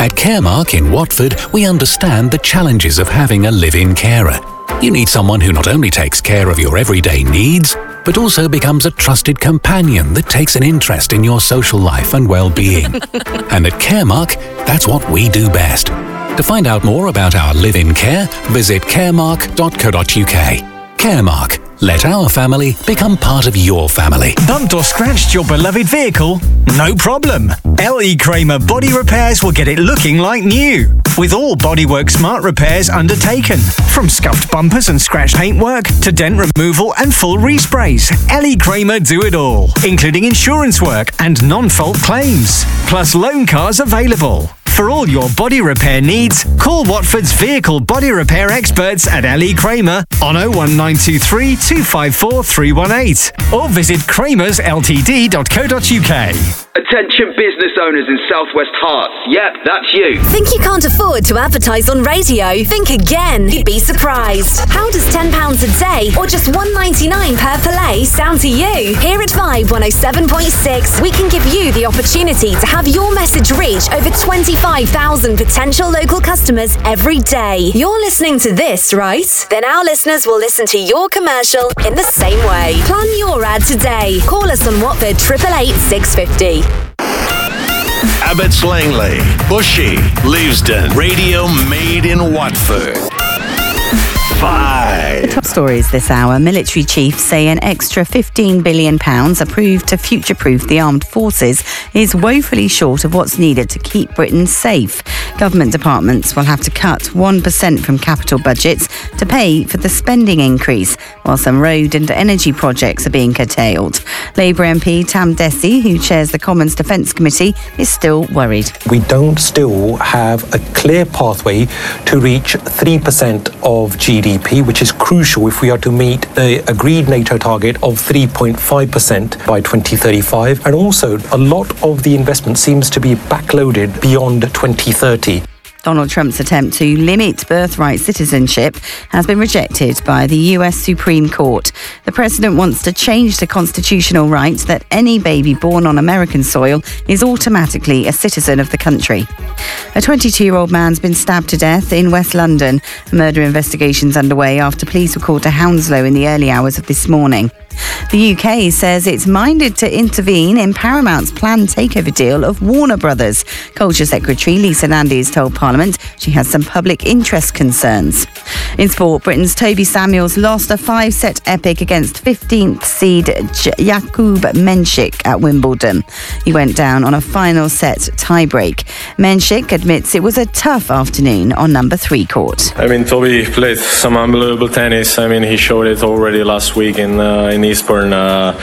At Caremark in Watford, we understand the challenges of having a live-in carer. You need someone who not only takes care of your everyday needs, but also becomes a trusted companion that takes an interest in your social life and well-being. And at Caremark, that's what we do best. To find out more about our live-in care, visit caremark.co.uk. Caremark. Let our family become part of your family. Bumped or scratched your beloved vehicle? No problem. L.E. Kramer Body Repairs will get it looking like new. With all Bodywork Smart repairs undertaken. From scuffed bumpers and scratch paintwork to dent removal and full resprays, L.E. Kramer do it all, including insurance work and non-fault claims. Plus loan cars available. For all your body repair needs, call Watford's vehicle body repair experts at L.E. Kramer on 01923 254 318 or visit kramersltd.co.uk. Attention business owners in Southwest Hearts. Yep, that's you. Think you can't afford to advertise on radio? Think again. You'd be surprised. How does £10 a day or just $1.99 per play sound to you? Here at Vibe 107.6, we can give you the opportunity to have your message reach over 25,000 potential local customers every day. You're listening to this, right? Then our listeners will listen to your commercial in the same way. Plan your ad today. Call us on Watford 888 650. Abbots Langley, Bushy, Leavesden, radio made in Watford. The top stories this hour. Military chiefs say an extra £15 billion approved to future-proof the armed forces is woefully short of what's needed to keep Britain safe. Government departments will have to cut 1% from capital budgets to pay for the spending increase, while some road and energy projects are being curtailed. Labour MP Tam Desi, who chairs the Commons Defence Committee, is still worried. We don't still have a clear pathway to reach 3% of GDP, which is crucial if we are to meet the agreed NATO target of 3.5% by 2035. And also, a lot of the investment seems to be backloaded beyond 2030. Donald Trump's attempt to limit birthright citizenship has been rejected by the US Supreme Court. The president wants to change the constitutional right that any baby born on American soil is automatically a citizen of the country. A 22-year-old man's been stabbed to death in West London. A murder investigation's underway after police were called to Hounslow in the early hours of this morning. The UK says it's minded to intervene in Paramount's planned takeover deal of Warner Brothers. Culture Secretary Lisa Nandi's told Parliament she has some public interest concerns. In sport, Britain's Toby Samuels lost a 5-set epic against 15th seed Jakub Menšik at Wimbledon. He went down on a final set tiebreak. Menšik admits it was a tough afternoon on number 3 court. Toby played some unbelievable tennis. he showed it already last week in Eastbourne.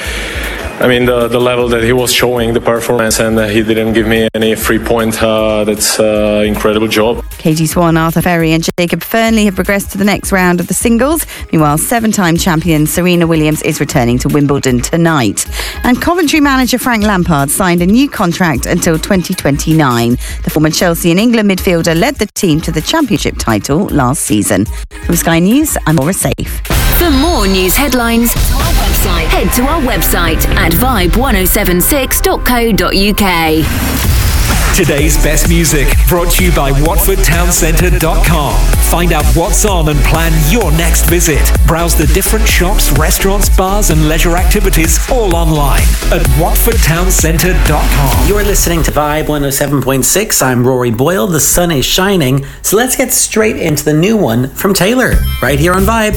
The level that he was showing, the performance, and he didn't give me any free point. That's an incredible job. Katie Swan, Arthur Ferry and Jacob Fernley have progressed to the next round of the singles. Meanwhile, 7-time champion Serena Williams is returning to Wimbledon tonight. And Coventry manager Frank Lampard signed a new contract until 2029. The former Chelsea and England midfielder led the team to the championship title last season. From Sky News, I'm Maura Safe. For more news headlines, head to our website at vibe1076.co.uk. Today's best music brought to you by WatfordTownCentre.com. Find out what's on and plan your next visit. Browse the different shops, restaurants, bars and leisure activities all online at WatfordTownCentre.com. You're listening to Vibe 107.6. I'm Rory Boyle. The sun is shining, so let's get straight into the new one from Taylor right here on Vibe.